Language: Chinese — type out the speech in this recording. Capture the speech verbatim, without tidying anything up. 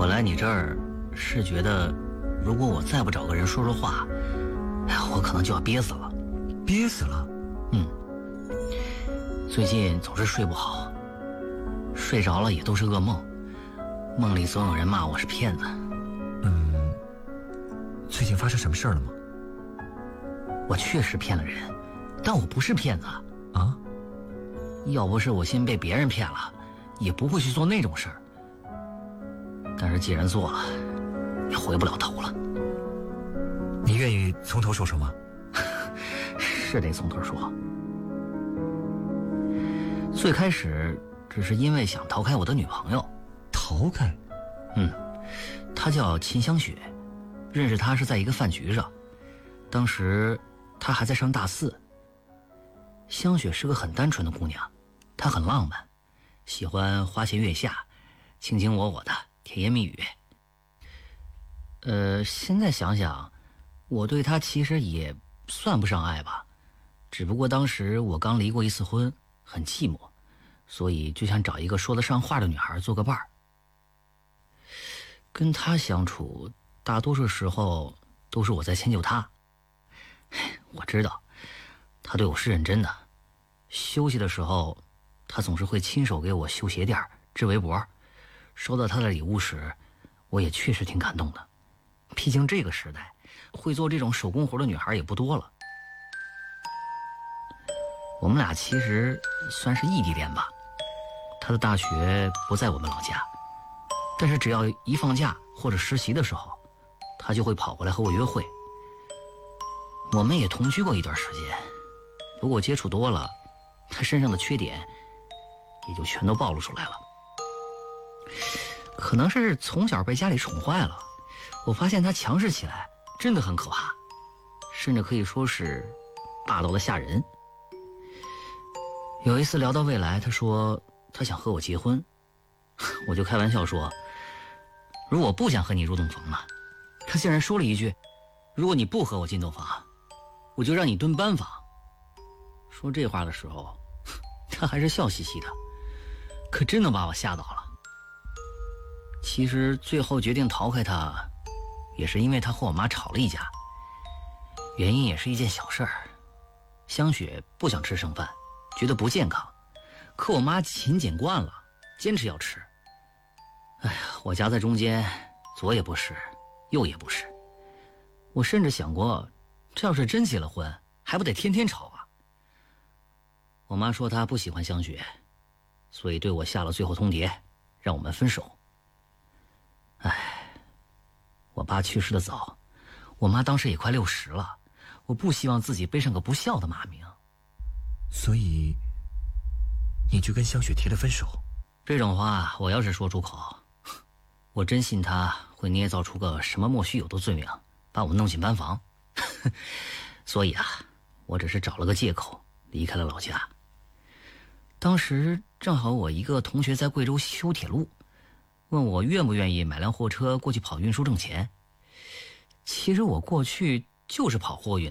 我来你这儿是觉得，如果我再不找个人说说话，哎呀，我可能就要憋死了。 憋死了？ 嗯。最近总是睡不好，睡着了也都是噩梦，梦里总有人骂我是骗子。 嗯，最近发生什么事儿了吗？ 我确实骗了人，但我不是骗子啊！ 要不是我先被别人骗了，也不会去做那种事儿。但是既然做了，也回不了头了。 你愿意从头说说吗？ 是得从头说。最开始只是因为想逃开我的女朋友。 逃开？ 嗯，她叫秦香雪，认识她是在一个饭局上，当时她还在上大四。香雪是个很单纯的姑娘，她很浪漫，喜欢花前月下，卿卿我我的甜言蜜语。呃，现在想想，我对她其实也算不上爱吧，只不过当时我刚离过一次婚，很寂寞，所以就想找一个说得上话的女孩做个伴儿。跟她相处，大多数时候都是我在迁就她。我知道，她对我是认真的。休息的时候，她总是会亲手给我绣鞋垫、织围脖。收到她的礼物时，我也确实挺感动的。毕竟这个时代，会做这种手工活的女孩也不多了。我们俩其实算是异地恋吧，她的大学不在我们老家，但是只要一放假或者实习的时候，她就会跑过来和我约会。我们也同居过一段时间，不过接触多了，她身上的缺点也就全都暴露出来了。可能是从小被家里宠坏了，我发现她强势起来真的很可怕，甚至可以说是霸道的吓人。有一次聊到未来，她说她想和我结婚，我就开玩笑说，如果不想和你入洞房呢？她竟然说了一句，如果你不和我进洞房，我就让你蹲班房。说这话的时候，她还是笑嘻嘻的，可真的把我吓到了。其实最后决定逃开她，也是因为她和我妈吵了一架，原因也是一件小事儿。香雪不想吃剩饭，觉得不健康，可我妈勤俭惯了，坚持要吃。哎呀，我夹在中间，左也不是，右也不是。我甚至想过，这要是真结了婚，还不得天天吵啊。我妈说她不喜欢香雪，所以对我下了最后通牒，让我们分手。哎，我爸去世的早，我妈当时也快六十了，我不希望自己背上个不孝的骂名。 所以你就跟香雪提了分手？ 这种话我要是说出口，我真信他会捏造出个什么莫须有的罪名，把我弄进班房。所以啊，我只是找了个借口离开了老家。当时正好我一个同学在贵州修铁路，问我愿不愿意买辆货车过去跑运输挣钱。其实我过去就是跑货运